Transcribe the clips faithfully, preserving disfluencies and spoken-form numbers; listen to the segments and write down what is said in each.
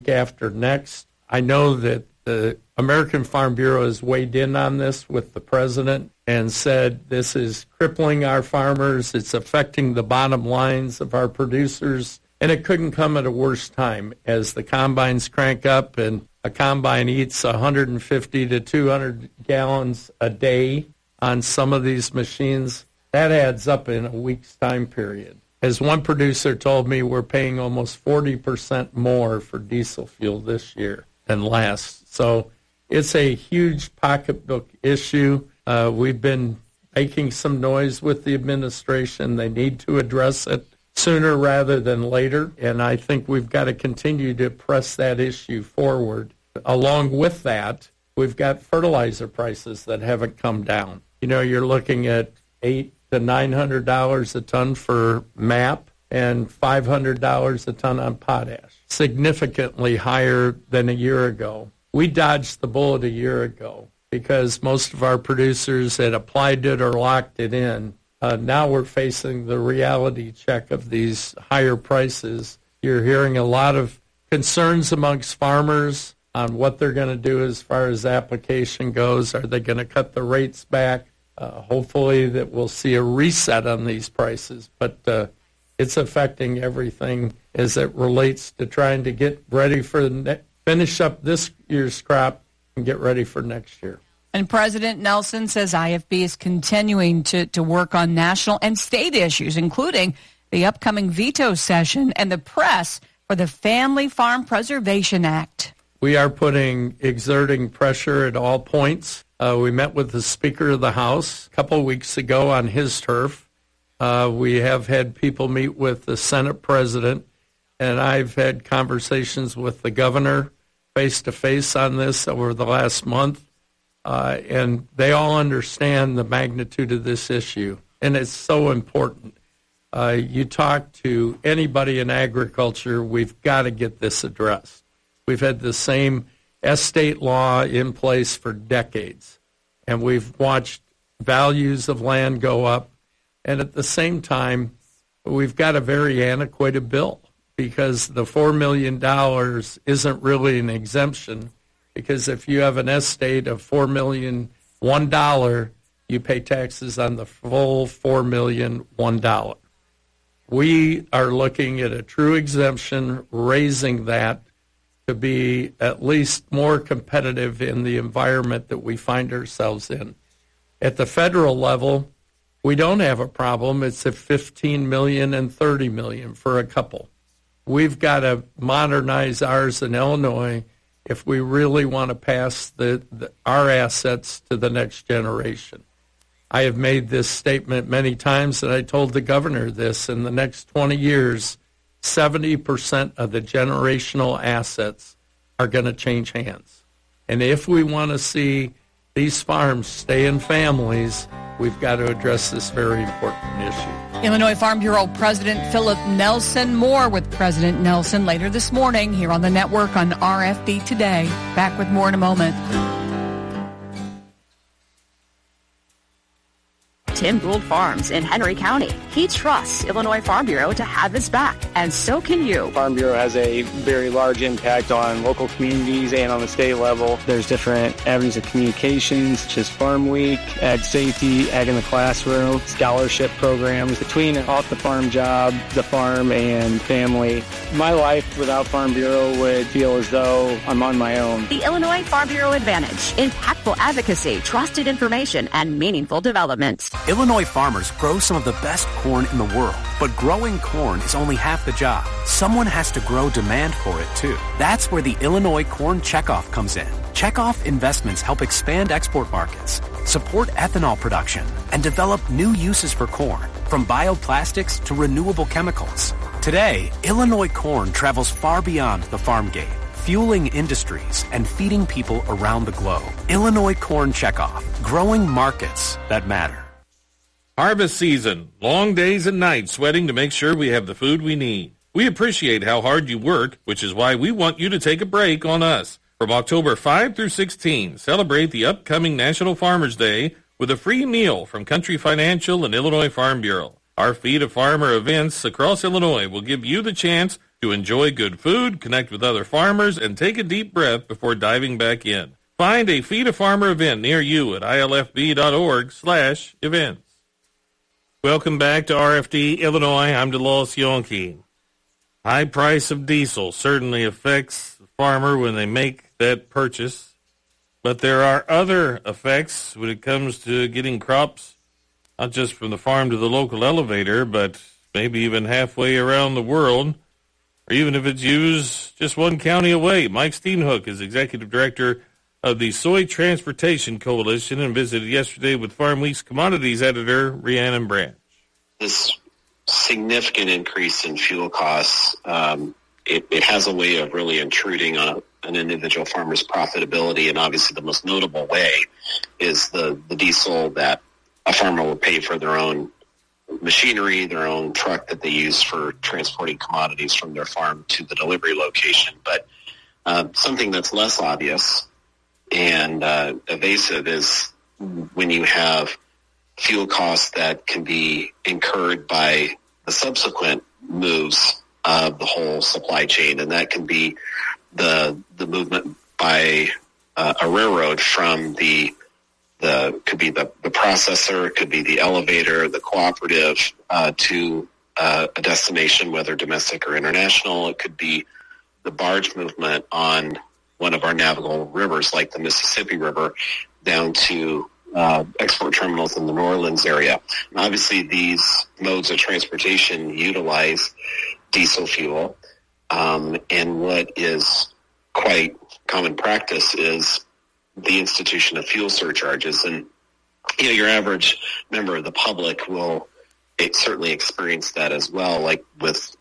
after next. I know that the American Farm Bureau has weighed in on this with the president and said this is crippling our farmers. It's affecting the bottom lines of our producers. And it couldn't come at a worse time as the combines crank up and a combine eats one hundred fifty to two hundred gallons a day on some of these machines. That adds up in a week's time period. As one producer told me, we're paying almost forty percent more for diesel fuel this year than last. So it's a huge pocketbook issue. Uh, we've been making some noise with the administration. They need to address it sooner rather than later, and I think we've got to continue to press that issue forward. Along with that, we've got fertilizer prices that haven't come down. You know, you're looking at eight to nine hundred dollars a ton for M A P and five hundred dollars a ton on potash, significantly higher than a year ago. We dodged the bullet a year ago because most of our producers had applied it or locked it in. Uh, now we're facing the reality check of these higher prices. You're hearing a lot of concerns amongst farmers on what they're going to do as far as application goes. Are they going to cut the rates back? Uh, hopefully that we'll see a reset on these prices, but uh, it's affecting everything as it relates to trying to get ready for the ne- finish up this year's crop and get ready for next year. And President Nelson says I F B is continuing to, to work on national and state issues, including the upcoming veto session and the press for the Family Farm Preservation Act. We are putting, exerting pressure at all points. Uh, we met with the Speaker of the House a couple of weeks ago on his turf. Uh, we have had people meet with the Senate President, and I've had conversations with the governor face-to-face on this over the last month. Uh, and they all understand the magnitude of this issue, and it's so important. Uh, you talk to anybody in agriculture, we've got to get this addressed. We've had the same estate law in place for decades, and we've watched values of land go up, and at the same time, we've got a very antiquated bill because the four million dollars isn't really an exemption. Because if you have an estate of four million dollars, one dollar, you pay taxes on the full four million dollars, one dollar. We are looking at a true exemption, raising that to be at least more competitive in the environment that we find ourselves in. At the federal level, we don't have a problem. It's at fifteen million dollars and thirty million dollars for a couple. We've got to modernize ours in Illinois if we really want to pass the, the, our assets to the next generation. I have made this statement many times, and I told the governor this. In the next twenty years, seventy percent of the generational assets are going to change hands. And if we want to see these farms stay in families, we've got to address this very important issue. Illinois Farm Bureau President Philip Nelson. More with President Nelson later this morning here on the network on R F B Today. Back with more in a moment. Tim Gould Farms in Henry County. He trusts Illinois Farm Bureau to have his back, and so can you. Farm Bureau has a very large impact on local communities and on the state level. There's different avenues of communications, such as Farm Week, Ag Safety, Ag in the Classroom, scholarship programs. Between off-the-farm job, the farm, and family, my life without Farm Bureau would feel as though I'm on my own. The Illinois Farm Bureau Advantage. Impactful advocacy, trusted information, and meaningful development. Illinois farmers grow some of the best corn in the world, but growing corn is only half the job. Someone has to grow demand for it, too. That's where the Illinois Corn Checkoff comes in. Checkoff investments help expand export markets, support ethanol production, and develop new uses for corn, from bioplastics to renewable chemicals. Today, Illinois corn travels far beyond the farm gate, fueling industries and feeding people around the globe. Illinois Corn Checkoff, growing markets that matter. Harvest season, long days and nights sweating to make sure we have the food we need. We appreciate how hard you work, which is why we want you to take a break on us. From October fifth through sixteenth, celebrate the upcoming National Farmers Day with a free meal from Country Financial and Illinois Farm Bureau. Our Feed a Farmer events across Illinois will give you the chance to enjoy good food, connect with other farmers, and take a deep breath before diving back in. Find a Feed a Farmer event near you at ilfb.org slash events. Welcome back to R F D Illinois. I'm DeLawes Yonke. High price of diesel certainly affects the farmer when they make that purchase, but there are other effects when it comes to getting crops, not just from the farm to the local elevator, but maybe even halfway around the world, or even if it's used just one county away. Mike Steenhoek is Executive Director of the Soy Transportation Coalition and visited yesterday with Farm Week's commodities editor, Rhiannon Branch. This significant increase in fuel costs, um, it, it has a way of really intruding on a, an individual farmer's profitability, and obviously the most notable way is the, the diesel that a farmer will pay for their own machinery, their own truck that they use for transporting commodities from their farm to the delivery location. But uh, something that's less obvious and uh, evasive is when you have fuel costs that can be incurred by the subsequent moves of the whole supply chain, and that can be the the movement by uh, a railroad from the the could be the, the processor, it could be the elevator, the cooperative uh, to uh, a destination, whether domestic or international. It could be the barge movement on one of our navigable rivers like the Mississippi River down to uh, export terminals in the New Orleans area. And obviously, these modes of transportation utilize diesel fuel, um, and what is quite common practice is the institution of fuel surcharges. And you know, your average member of the public will it certainly experience that as well, like with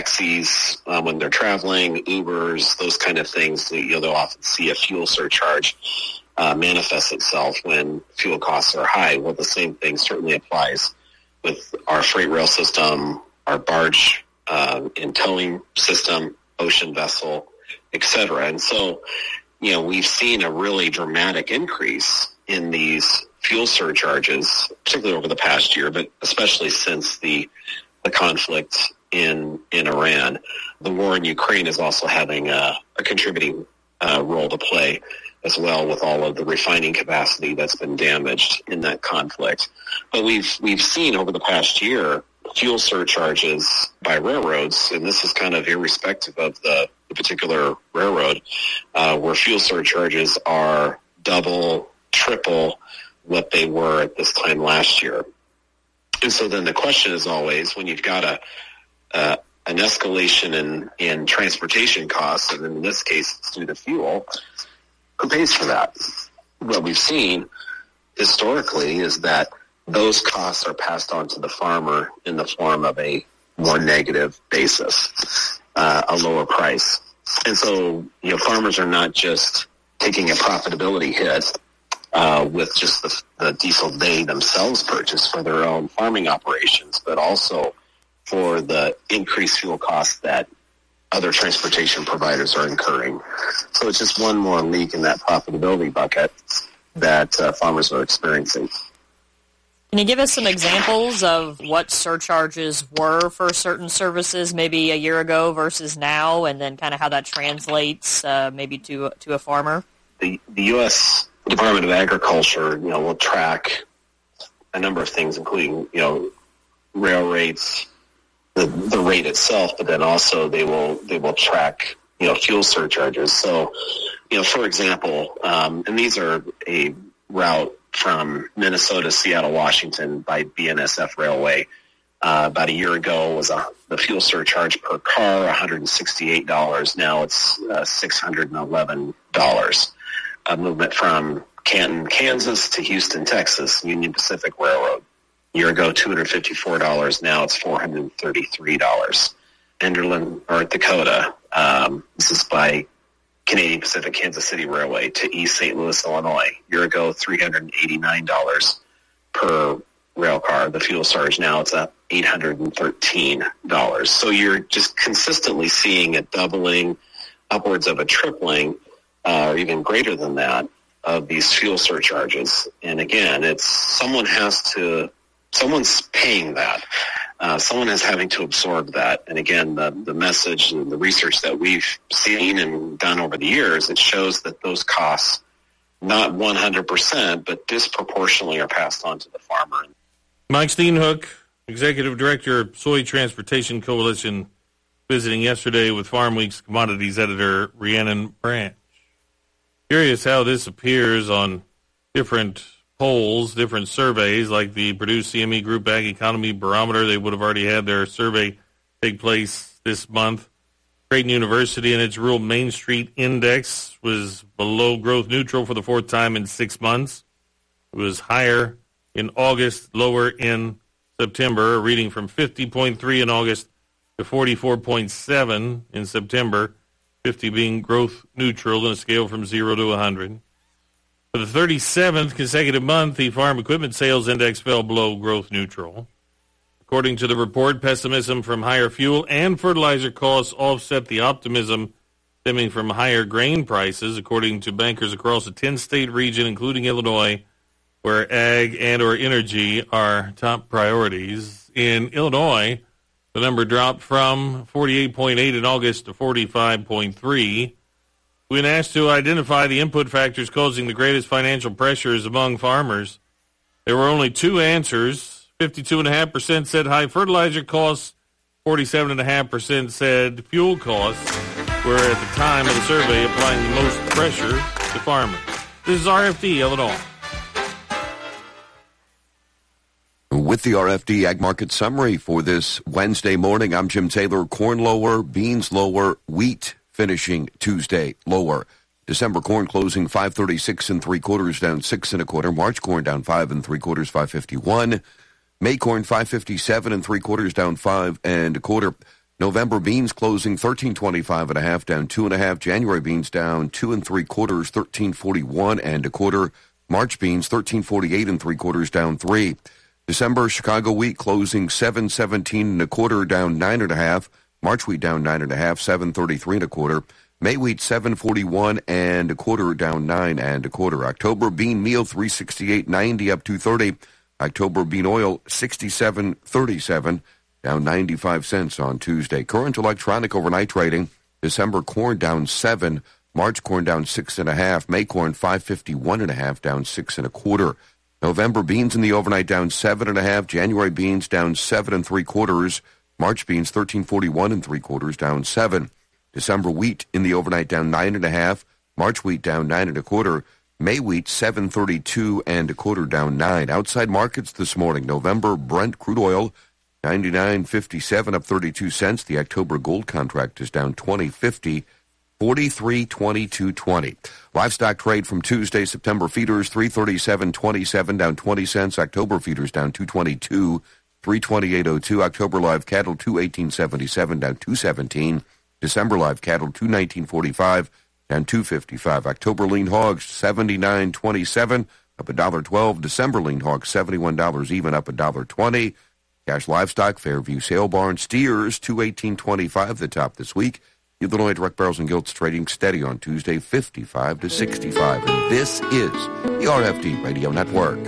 taxis um, when they're traveling, Ubers, those kind of things. You know, they'll often see a fuel surcharge uh, manifest itself when fuel costs are high. Well, the same thing certainly applies with our freight rail system, our barge uh, and towing system, ocean vessel, et cetera. And so, you know, we've seen a really dramatic increase in these fuel surcharges, particularly over the past year, but especially since the the conflict in in Iran. The war in Ukraine is also having a, a contributing uh, role to play as well, with all of the refining capacity that's been damaged in that conflict. But we've we've seen over the past year fuel surcharges by railroads, and this is kind of irrespective of the, the particular railroad, uh, where fuel surcharges are double, triple what they were at this time last year. And so then the question is always, when you've got a uh, an escalation in, in transportation costs, and in this case it's due to fuel, who pays for that? What we've seen historically is that those costs are passed on to the farmer in the form of a more negative basis, uh, a lower price. And so, you know, farmers are not just taking a profitability hit uh, with just the, the diesel they themselves purchase for their own farming operations, but also for the increased fuel costs that other transportation providers are incurring. So it's just one more leak in that profitability bucket that uh, farmers are experiencing. Can you give us some examples of what surcharges were for certain services maybe a year ago versus now, and then kind of how that translates uh, maybe to to a farmer? The the U S Department of Agriculture, you know, will track a number of things, including, you know, rail rates, the the rate itself, but then also they will they will track, you know, fuel surcharges. So, you know, for example, um, and these are a route from Minnesota, Seattle, Washington by B N S F Railway. Uh, about a year ago was a, the fuel surcharge per car, one hundred sixty-eight dollars. Now it's uh, six hundred eleven dollars. A movement from Canton, Kansas to Houston, Texas, Union Pacific Railroad. A year ago, two hundred fifty-four dollars. Now it's four hundred thirty-three dollars. Enderlin, North Dakota. Um, this is by Canadian Pacific Kansas City Railway to East Saint Louis, Illinois. A year ago, three hundred eighty-nine dollars per rail car. The fuel surcharge now it's at eight hundred thirteen dollars. So you're just consistently seeing a doubling, upwards of a tripling, uh, or even greater than that, of these fuel surcharges. And again, it's someone has to, someone's paying that. uh, someone is having to absorb that. And again, the, the message and the research that we've seen and done over the years, it shows that those costs, not one hundred percent, but disproportionately are passed on to the farmer. Mike Steenhoek, Executive Director of Soy Transportation Coalition, visiting yesterday with Farm Week's commodities editor, Rhiannon Branch. Curious how this appears on different polls, different surveys, like the Purdue C M E Group Ag Economy Barometer. They would have already had their survey take place this month. Creighton University and its Rural Main Street Index was below growth neutral for the fourth time in six months. It was higher in August, lower in September, a reading from fifty point three in August to forty-four point seven in September, fifty being growth neutral on a scale from zero to one hundred. For the thirty-seventh consecutive month, the Farm Equipment Sales Index fell below growth neutral. According to the report, pessimism from higher fuel and fertilizer costs offset the optimism stemming from higher grain prices, according to bankers across a ten-state region, including Illinois, where ag and or energy are top priorities. In Illinois, the number dropped from forty-eight point eight in August to forty-five point three. When asked to identify the input factors causing the greatest financial pressures among farmers, there were only two answers. fifty-two point five percent said high fertilizer costs, forty-seven point five percent said fuel costs were at the time of the survey applying the most pressure to farmers. This is R F D, Illinois. With the R F D Ag Market Summary for this Wednesday morning, I'm Jim Taylor. Corn lower, beans lower, wheat finishing Tuesday lower. December corn closing five thirty-six and three quarters, down six and a quarter. March corn down five and three quarters, five fifty-one. May corn five fifty-seven and three quarters, down five and a quarter. November beans closing thirteen twenty-five and a half, down two and a half. January beans down two and three quarters, thirteen forty-one and a quarter. March beans thirteen forty-eight and three quarters, down three. December Chicago wheat closing seven seventeen and a quarter, down nine and a half. March wheat down nine and a half, seven thirty-three and a quarter. May wheat seven forty-one and a quarter, down nine and a quarter. October bean meal three sixty-eight ninety, up two thirty. October bean oil sixty-seven thirty-seven, down ninety-five cents on Tuesday. Current electronic overnight trading. December corn down seven. March corn down six and a half. May corn five fifty-one and a half, down six and a quarter. November beans in the overnight down seven and a half. January beans down seven and three quarters. March beans thirteen forty-one and three quarters, down seven. December wheat in the overnight down nine and a half. March wheat down nine and a quarter. May wheat seven thirty-two and a quarter, down nine. Outside markets this morning. November Brent crude oil ninety-nine fifty-seven, up thirty-two cents. The October gold contract is down twenty fifty, forty-three twenty-two twenty. Livestock trade from Tuesday. September feeders three thirty-seven twenty-seven, down twenty cents. October feeders down two twenty-two, three twenty-eight oh two. October live cattle two eighteen seventy-seven, down two seventeen. December live cattle two nineteen forty-five, down two fifty-five. October lean hogs seventy-nine twenty-seven, up a dollar twelve. December lean hogs seventy-one dollars even, up a dollar twenty. Cash livestock Fairview sale barn steers two eighteen twenty-five, the top this week. Illinois direct barrels and gilts trading steady on Tuesday, fifty-five to sixty-five. And this is the R F D Radio Network.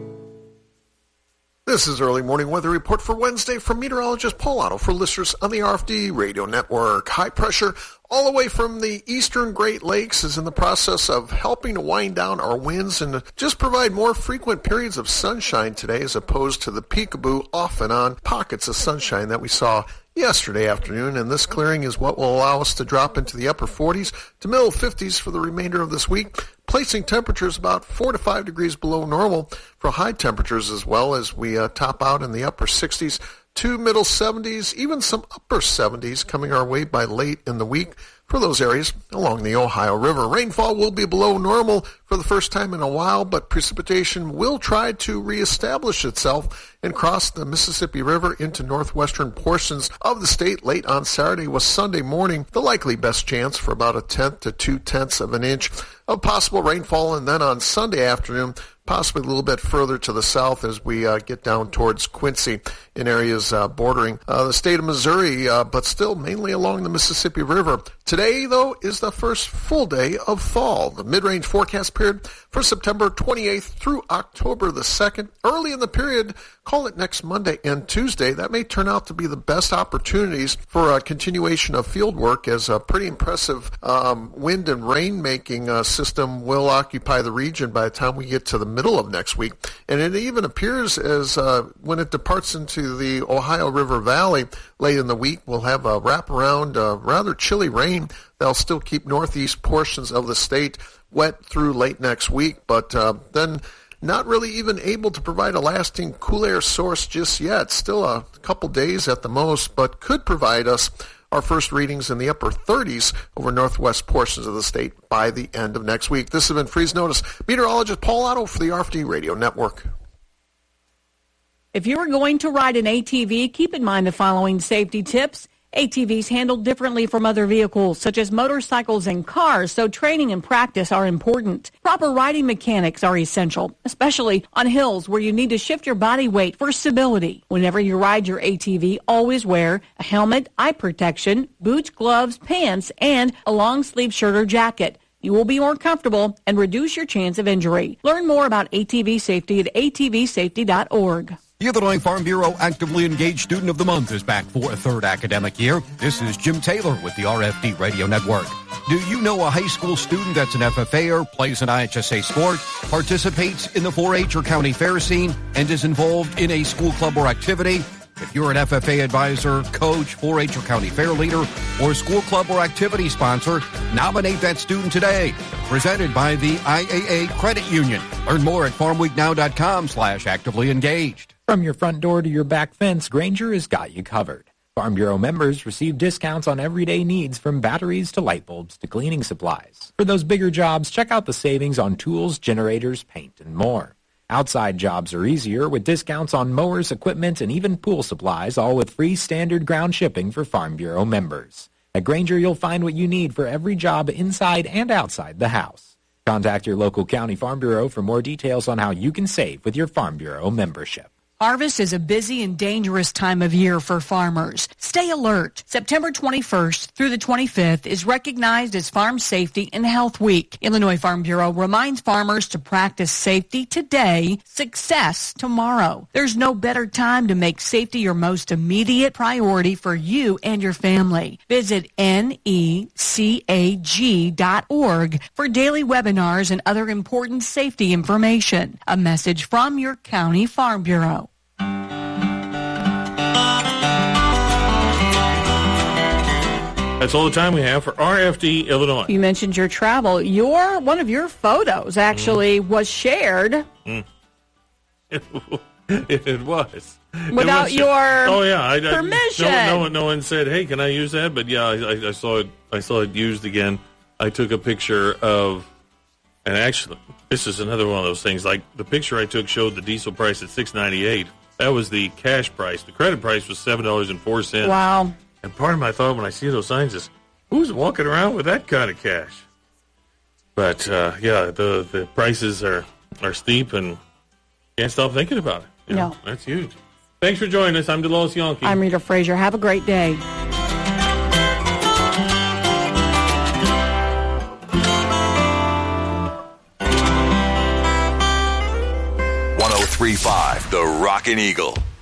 This is Early Morning Weather Report for Wednesday from meteorologist Paul Otto for listeners on the R F D Radio Network. High pressure all the way from the eastern Great Lakes is in the process of helping to wind down our winds and just provide more frequent periods of sunshine today as opposed to the peekaboo off and on pockets of sunshine that we saw yesterday afternoon, and this clearing is what will allow us to drop into the upper forties to middle fifties for the remainder of this week, placing temperatures about four to five degrees below normal for high temperatures, as well as we uh, top out in the upper sixties to middle seventies, even some upper seventies coming our way by late in the week for those areas along the Ohio River. Rainfall will be below normal for the first time in a while, but precipitation will try to reestablish itself and cross the Mississippi River into northwestern portions of the state late on Saturday with Sunday morning the likely best chance for about a tenth to two-tenths of an inch of possible rainfall, and then on Sunday afternoon, possibly a little bit further to the south as we uh, get down towards Quincy in areas uh, bordering uh, the state of Missouri, uh, but still mainly along the Mississippi River. Today Today, though, is the first full day of fall. The mid-range forecast period for September twenty-eighth through October the second. Early in the period, call it next Monday and Tuesday. That may turn out to be the best opportunities for a continuation of field work, as a pretty impressive um, wind and rain-making uh, system will occupy the region by the time we get to the middle of next week. And it even appears as uh, when it departs into the Ohio River Valley late in the week, we'll have a wraparound, uh, rather chilly rain that'll still keep northeast portions of the state wet through late next week, but uh, then not really even able to provide a lasting cool air source just yet. Still a couple days at the most, but could provide us our first readings in the upper thirties over northwest portions of the state by the end of next week. This has been Freeze Notice. Meteorologist Paul Otto for the R F D Radio Network. If you are going to ride an A T V, keep in mind the following safety tips. A T Vs handled differently from other vehicles, such as motorcycles and cars, so training and practice are important. Proper riding mechanics are essential, especially on hills where you need to shift your body weight for stability. Whenever you ride your A T V, always wear a helmet, eye protection, boots, gloves, pants, and a long-sleeve shirt or jacket. You will be more comfortable and reduce your chance of injury. Learn more about A T V safety at A T V safety dot org. The Illinois Farm Bureau Actively Engaged Student of the Month is back for a third academic year. This is Jim Taylor with the R F D Radio Network. Do you know a high school student that's an F F A er, plays an I H S A sport, participates in the four H or county fair scene, and is involved in a school club or activity? If you're an F F A advisor, coach, four H or county fair leader, or school club or activity sponsor, nominate that student today. Presented by the I A A Credit Union. Learn more at farmweeknow.com slash actively engaged. From your front door to your back fence, Grainger has got you covered. Farm Bureau members receive discounts on everyday needs from batteries to light bulbs to cleaning supplies. For those bigger jobs, check out the savings on tools, generators, paint, and more. Outside jobs are easier with discounts on mowers, equipment, and even pool supplies, all with free standard ground shipping for Farm Bureau members. At Grainger, you'll find what you need for every job inside and outside the house. Contact your local county Farm Bureau for more details on how you can save with your Farm Bureau membership. Harvest is a busy and dangerous time of year for farmers. Stay alert. September twenty-first through the twenty-fifth is recognized as Farm Safety and Health Week. Illinois Farm Bureau reminds farmers to practice safety today, success tomorrow. There's no better time to make safety your most immediate priority for you and your family. Visit N E C A G dot org for daily webinars and other important safety information. A message from your county Farm Bureau. That's all the time we have for R F D Illinois. You mentioned your travel. Your one of your photos actually mm. was shared. Mm. It, it was. Without it was, your oh, yeah, I, permission. I, no, no, one, no one said, hey, can I use that? But, yeah, I, I saw it I saw it used again. I took a picture of, and actually, this is another one of those things. Like, the picture I took showed the diesel price at six ninety-eight. That was the cash price. The credit price was seven dollars and four cents. Wow. And part of my thought when I see those signs is, who's walking around with that kind of cash? But, uh, yeah, the, the prices are, are steep, and can't stop thinking about it. You know, no. That's huge. Thanks for joining us. I'm DeLois Yonke. I'm Rita Frazier. Have a great day. one oh three point five The Rockin' Eagle.